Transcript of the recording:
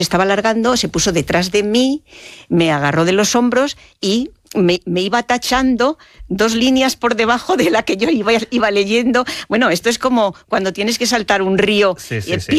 estaba alargando, se puso detrás de mí, me agarró de los hombros y me iba tachando 2 líneas por debajo de la que yo iba leyendo. Bueno, esto es como cuando tienes que saltar un río. Sí.